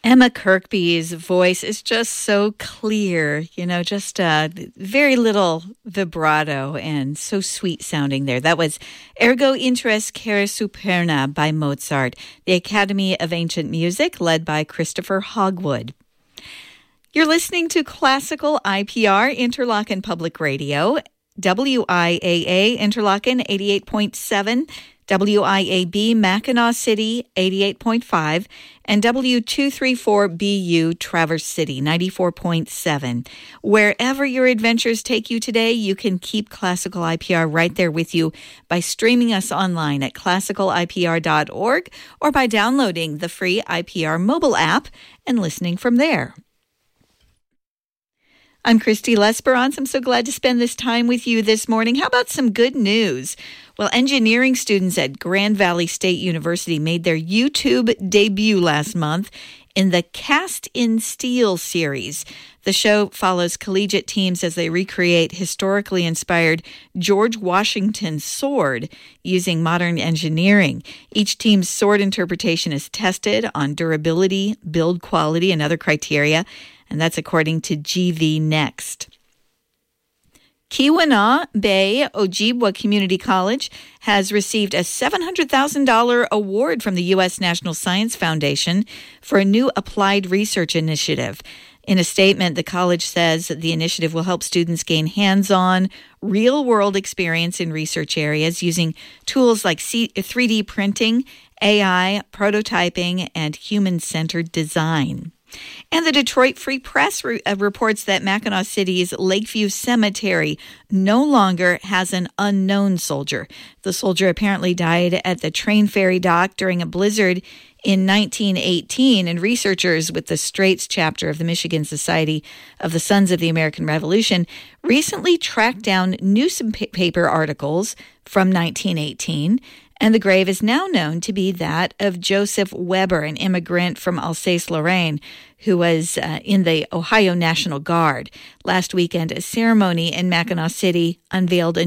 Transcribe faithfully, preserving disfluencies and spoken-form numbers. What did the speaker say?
Emma Kirkby's voice is just so clear, you know, just uh, very little vibrato and so sweet sounding there. That was Ergo Interest Cara Superna by Mozart, the Academy of Ancient Music, led by Christopher Hogwood. You're listening to Classical I P R, Interlochen Public Radio, W I A A, Interlochen eighty-eight point seven, W I A B, Mackinac City, eighty-eight point five, and W two thirty-four B U, Traverse City, ninety-four point seven. Wherever your adventures take you today, you can keep Classical I P R right there with you by streaming us online at classical I P R dot org or by downloading the free I P R mobile app and listening from there. I'm Christy Lesperance. I'm so glad to spend this time with you this morning. How about some good news? Well, engineering students at Grand Valley State University made their YouTube debut last month in the Cast in Steel series. The show follows collegiate teams as they recreate historically inspired George Washington sword using modern engineering. Each team's sword interpretation is tested on durability, build quality, and other criteria, and that's according to G V Next. Keweenaw Bay Ojibwa Community College has received a seven hundred thousand dollars award from the U S National Science Foundation for a new applied research initiative. In a statement, the college says that the initiative will help students gain hands-on, real-world experience in research areas using tools like three D printing, A I, prototyping, and human-centered design. And the Detroit Free Press re- uh, reports that Mackinac City's Lakeview Cemetery no longer has an unknown soldier. The soldier apparently died at the train ferry dock during a blizzard in nineteen eighteen, and researchers with the Straits chapter of the Michigan Society of the Sons of the American Revolution recently tracked down newspaper articles from nineteen eighteen, and the grave is now known to be that of Joseph Weber, an immigrant from Alsace-Lorraine, who was uh, in the Ohio National Guard. Last weekend, a ceremony in Mackinac City unveiled a